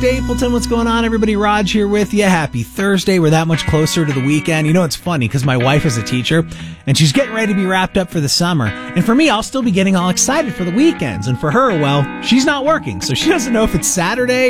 Stapleton, what's going on, everybody? Raj here with you. Happy Thursday. We're that much closer to the weekend. You know, it's funny because my wife is a teacher and she's getting ready to be wrapped up for the summer. And for me, I'll still be getting all excited for the weekends. And for her, well, she's not working, so she doesn't know if it's Saturday